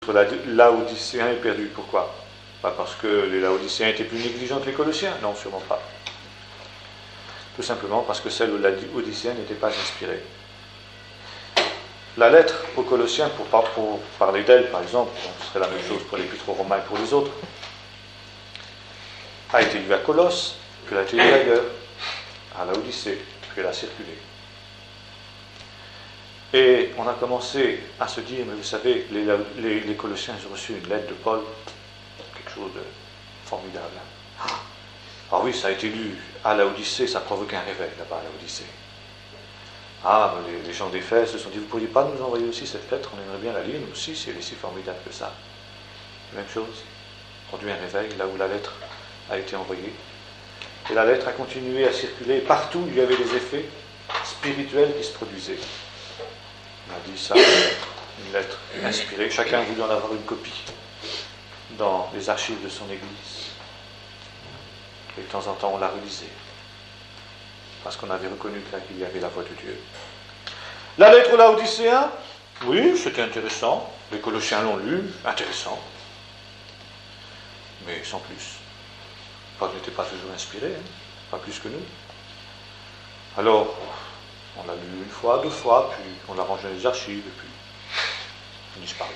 Laodicéen est perdu. Pourquoi? Pas parce que les Laodicéens étaient plus négligents que les Colossiens, non, sûrement pas. Tout simplement parce que celle aux Laodicéens n'était pas inspirée. La lettre aux Colossiens, pour parler d'elle par exemple, ce serait la même chose pour l'Épître aux Romains et pour les autres, a été lue à Colosse, puis elle a été lue ailleurs, à Laodicée, puis elle a circulé. Et on a commencé à se dire, mais vous savez, les Colossiens ont reçu une lettre de Paul, quelque chose de formidable. Ah oui, ça a été lu à Laodicée, ça provoque un réveil là-bas à Laodicée. Ah, mais les gens d'Éphèse se sont dit, vous ne pourriez pas nous envoyer aussi cette lettre, on aimerait bien la lire, nous aussi, si elle est si formidable que ça. Même chose, produit un réveil là où la lettre a été envoyée. Et la lettre a continué à circuler, partout il y avait des effets spirituels qui se produisaient. On a dit ça, une lettre inspirée, chacun a voulu en avoir une copie dans les archives de son église. Et de temps en temps on la relisait, parce qu'on avait reconnu qu'il y avait la voix de Dieu. La lettre aux Laodicéens, oui, c'était intéressant, les Colossiens l'ont lu, intéressant, mais sans plus. Paul n'était pas toujours inspiré, pas plus que nous. Alors, on l'a lu une fois, deux fois, puis on l'a rangé dans les archives, et puis il disparu.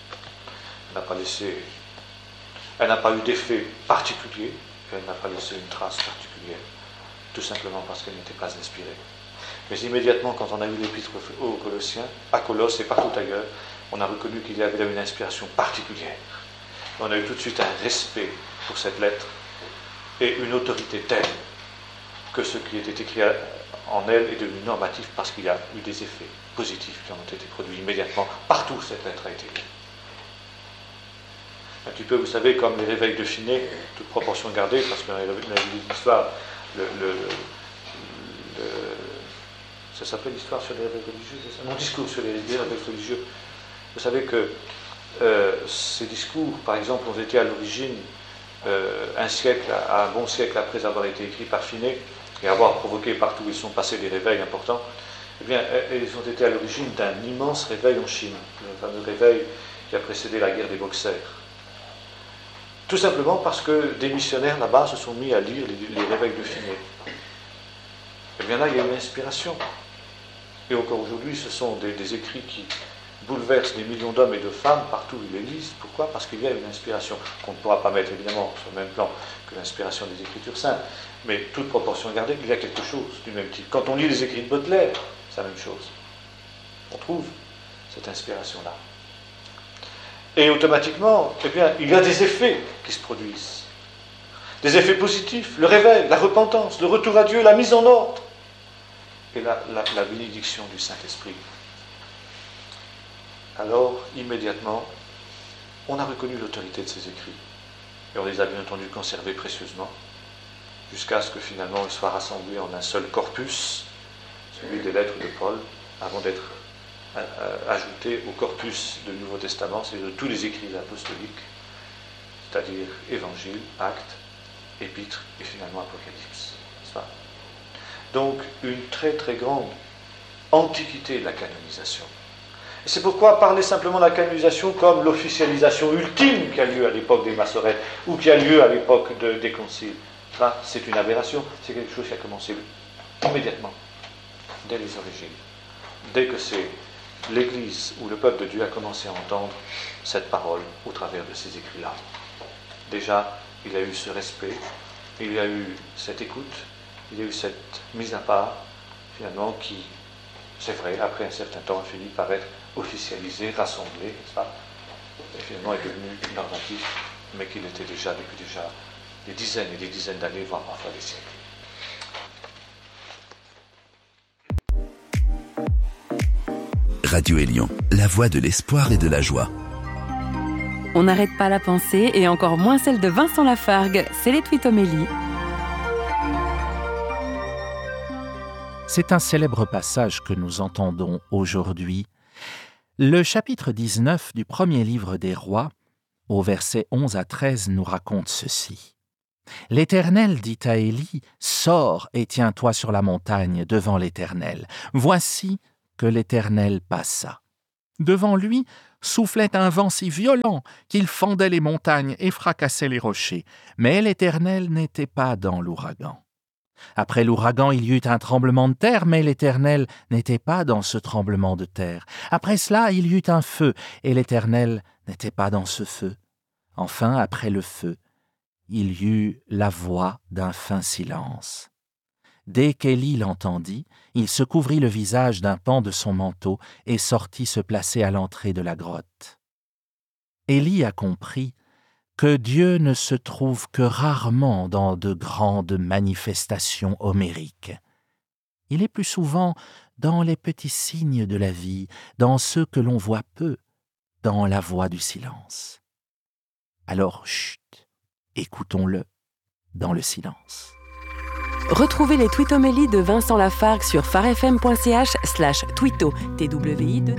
Elle n'a pas eu d'effet particulier, elle n'a pas laissé une trace particulière, tout simplement parce qu'elle n'était pas inspirée. Mais immédiatement, quand on a lu l'épître aux Colossiens, à Colosse et partout ailleurs, on a reconnu qu'il y avait là une inspiration particulière. On a eu tout de suite un respect pour cette lettre et une autorité telle que ce qui était écrit en elle est devenu normatif parce qu'il y a eu des effets positifs qui ont été produits immédiatement. Partout cette lettre a été lue. Un petit peu, vous savez, comme les réveils de Finet, toute proportion gardée, parce qu'on a vu l'histoire, ça s'appelle l'histoire sur les réveils religieux, c'est ça? Mon discours sur les réveils religieux. Vous savez que ces discours, par exemple, ont été à l'origine, un bon siècle après avoir été écrits par Finet, et avoir provoqué partout où ils sont passés des réveils importants, eh bien, ils ont été à l'origine d'un immense réveil en Chine, le fameux réveil qui a précédé la guerre des Boxers. Tout simplement parce que des missionnaires là-bas se sont mis à lire les réveils de Finet. Eh bien là, il y a une inspiration. Et encore aujourd'hui, ce sont des écrits qui bouleversent des millions d'hommes et de femmes partout où ils les lisent. Pourquoi? Parce qu'il y a une inspiration qu'on ne pourra pas mettre évidemment sur le même plan que l'inspiration des Écritures saintes, mais toute proportion gardée, il y a quelque chose du même type. Quand on lit les écrits de Baudelaire, c'est la même chose. On trouve cette inspiration-là. Et automatiquement, eh bien, il y a des effets qui se produisent. Des effets positifs, le réveil, la repentance, le retour à Dieu, la mise en ordre, et la bénédiction du Saint-Esprit. Alors, immédiatement, on a reconnu l'autorité de ces écrits. Et on les a bien entendu conservés précieusement, jusqu'à ce que finalement ils soient rassemblés en un seul corpus, celui des lettres de Paul, avant d'être ajoutés au corpus du Nouveau Testament, c'est de tous les écrits apostoliques, c'est-à-dire Évangile, Actes, Épîtres et finalement Apocalypse. N'est-ce pas? Donc, une très très grande antiquité de la canonisation. Et c'est pourquoi parler simplement de la canonisation comme l'officialisation ultime qui a lieu à l'époque des Massorètes ou qui a lieu à l'époque des conciles, ça, c'est une aberration, c'est quelque chose qui a commencé immédiatement, dès les origines. Dès que c'est l'Église ou le peuple de Dieu a commencé à entendre cette parole au travers de ces écrits-là. Déjà, il y a eu ce respect, il y a eu cette écoute, il y a eu cette mise à part, finalement, qui, c'est vrai, après un certain temps, a fini par être officialisé, rassemblé, n'est-ce pas? Et finalement est devenu normatif, mais qu'il était déjà, depuis déjà des dizaines et des dizaines d'années, voire parfois des siècles. Radio Élion, la voix de l'espoir et de la joie. On n'arrête pas la pensée, et encore moins celle de Vincent Lafargue, c'est les Tweet Homélie. C'est un célèbre passage que nous entendons aujourd'hui. Le chapitre 19 du premier livre des Rois, au verset 11 à 13, nous raconte ceci. « L'Éternel dit à Élie, « Sors et tiens-toi sur la montagne devant l'Éternel. Voici que l'Éternel passa. Devant lui Soufflait un vent si violent qu'il fendait les montagnes et fracassait les rochers. Mais l'Éternel n'était pas dans l'ouragan. Après l'ouragan, il y eut un tremblement de terre, mais l'Éternel n'était pas dans ce tremblement de terre. Après cela, il y eut un feu, et l'Éternel n'était pas dans ce feu. Enfin, après le feu, il y eut la voix d'un fin silence. Dès qu'Élie l'entendit, il se couvrit le visage d'un pan de son manteau et sortit se placer à l'entrée de la grotte. Élie a compris que Dieu ne se trouve que rarement dans de grandes manifestations homériques. Il est plus souvent dans les petits signes de la vie, dans ceux que l'on voit peu, dans la voix du silence. Alors, chut, écoutons-le dans le silence. Retrouvez les Twitomélies de Vincent Lafargue sur farfm.ch/twito, TWI2.